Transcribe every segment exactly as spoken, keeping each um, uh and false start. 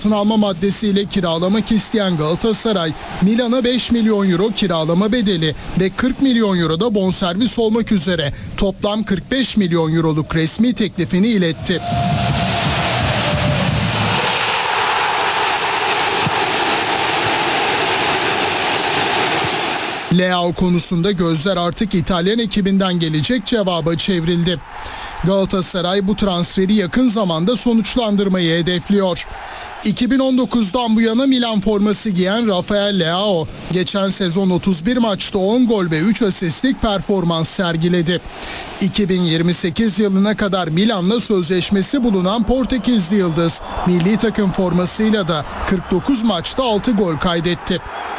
satın alma maddesiyle kiralamak isteyen Galatasaray, Milan'a beş milyon euro kiralama bedeli ve kırk milyon euro da bonservis olmak üzere toplam kırk beş milyon euroluk resmi teklifini iletti. Leao konusunda gözler artık İtalyan ekibinden gelecek cevaba çevrildi. Galatasaray bu transferi yakın zamanda sonuçlandırmayı hedefliyor. iki bin on dokuzdan bu yana Milan forması giyen Rafael Leao, geçen sezon otuz bir maçta on gol ve üç asistlik performans sergiledi. iki bin yirmi sekiz yılına kadar Milan'la sözleşmesi bulunan Portekizli yıldız, milli takım formasıyla da kırk dokuz maçta altı gol kaydetti.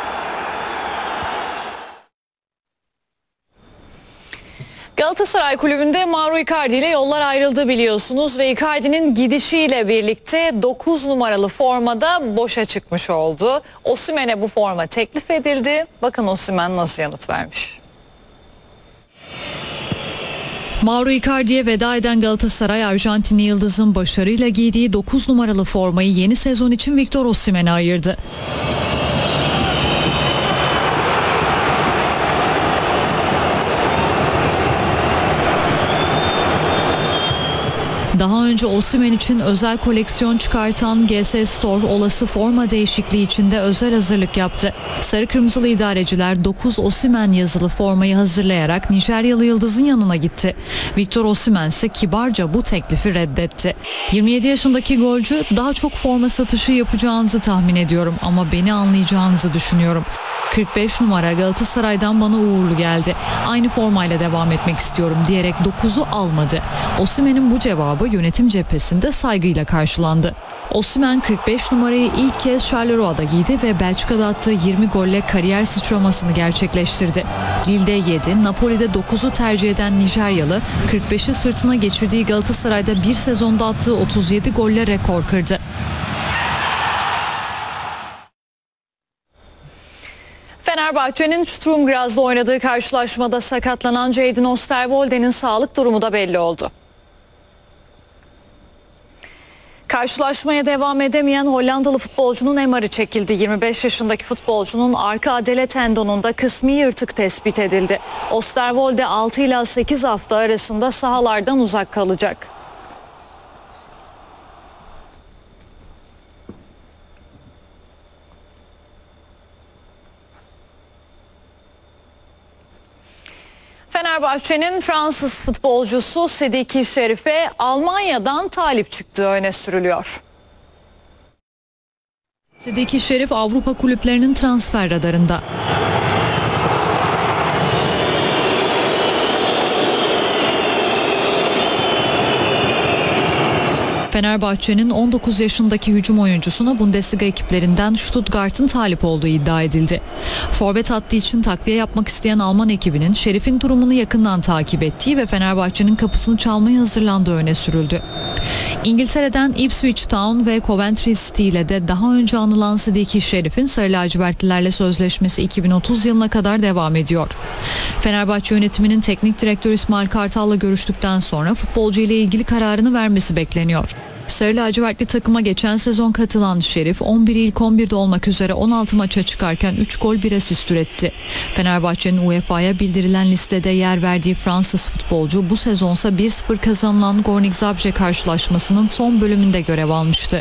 Galatasaray Kulübü'nde Mauro Icardi ile yollar ayrıldı biliyorsunuz ve Icardi'nin gidişiyle birlikte dokuz numaralı formada boşa çıkmış oldu. Osimhen'e bu forma teklif edildi. Bakın Osimhen nasıl yanıt vermiş. Mauro Icardi'ye veda eden Galatasaray, Arjantinli yıldızın başarıyla giydiği dokuz numaralı formayı yeni sezon için Victor Osimhen'e ayırdı. Daha önce Osimhen için özel koleksiyon çıkartan G S Store olası forma değişikliği için de özel hazırlık yaptı. Sarı kırmızılı idareciler dokuz Osimhen yazılı formayı hazırlayarak Nijeryalı yıldızın yanına gitti. Victor Osimhen ise kibarca bu teklifi reddetti. yirmi yedi yaşındaki golcü, daha çok forma satışı yapacağınızı tahmin ediyorum ama beni anlayacağınızı düşünüyorum. kırk beş numara Galatasaray'dan bana uğurlu geldi. Aynı formayla devam etmek istiyorum diyerek dokuzu almadı. Osimhen'in bu cevabı yönetim cephesinde saygıyla karşılandı. Osimhen kırk beş numarayı ilk kez Charleroi giydi ve Belçika'da attığı yirmi golle kariyer sıçramasını gerçekleştirdi. Lille'de yedi, Napoli'de dokuzu tercih eden Nijeryalı, kırk beşi sırtına geçirdiği Galatasaray'da bir sezonda attığı otuz yedi golle rekor kırdı. Fenerbahçe'nin Sturm Graz'la oynadığı karşılaşmada sakatlanan Jadon Oosterwolde'nin sağlık durumu da belli oldu. Karşılaşmaya devam edemeyen Hollandalı futbolcunun M R'ı çekildi. yirmi beş yaşındaki futbolcunun arka adele tendonunda kısmi yırtık tespit edildi. Oosterwolde altı ila sekiz hafta arasında sahalardan uzak kalacak. Fenerbahçe'nin Fransız futbolcusu Sidiki Şerif'e Almanya'dan talip çıktığı öne sürülüyor. Sidiki Şerif Avrupa kulüplerinin transfer radarında. Fenerbahçe'nin on dokuz yaşındaki hücum oyuncusuna Bundesliga ekiplerinden Stuttgart'ın talip olduğu iddia edildi. Forvet hattı için takviye yapmak isteyen Alman ekibinin Şerif'in durumunu yakından takip ettiği ve Fenerbahçe'nin kapısını çalmaya hazırlandığı öne sürüldü. İngiltere'den Ipswich Town ve Coventry City ile de daha önce anılan Sidiki Şerif'in Sarı Lacivertlilerle sözleşmesi iki bin otuz yılına kadar devam ediyor. Fenerbahçe yönetiminin teknik direktörü İsmail Kartal'la görüştükten sonra futbolcu ile ilgili kararını vermesi bekleniyor. Sarı lacivertli takıma geçen sezon katılan Şerif on bir ilk on birde olmak üzere on altı maça çıkarken üç gol bir asist üretti. Fenerbahçe'nin U E F A'ya bildirilen listede yer verdiği Fransız futbolcu bu sezonsa bir sıfır kazanılan Gornik Zabrze karşılaşmasının son bölümünde görev almıştı.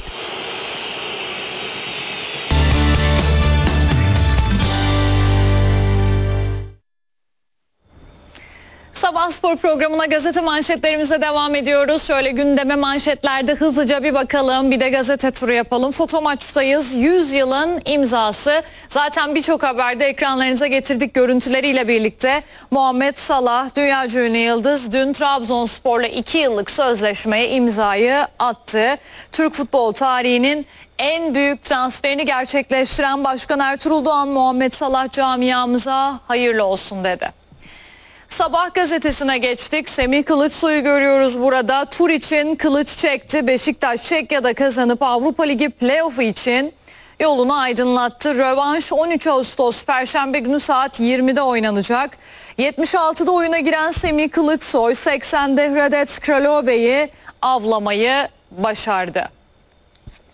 Sabah Spor programına gazete manşetlerimize devam ediyoruz. Şöyle gündeme manşetlerde hızlıca bir bakalım. Bir de gazete turu yapalım. Foto maçtayız. yüz yılın imzası. Zaten birçok haberde ekranlarınıza getirdik görüntüleriyle birlikte. Muhammed Salah, dünyaca ünlü yıldız, dün Trabzonspor'la iki yıllık sözleşmeye imzayı attı. Türk futbol tarihinin en büyük transferini gerçekleştiren Başkan Ertuğrul Doğan, Muhammed Salah camiamıza hayırlı olsun dedi. Sabah gazetesine geçtik. Semih Kılıçsoy'u görüyoruz burada. Tur için kılıç çekti. Beşiktaş Çekya'da kazanıp Avrupa Ligi playoff'u için yolunu aydınlattı. Rövanş on üç Ağustos Perşembe günü saat yirmide oynanacak. yetmiş altıda oyuna giren Semih Kılıçsoy seksende Hradec Kralove'yi avlamayı başardı.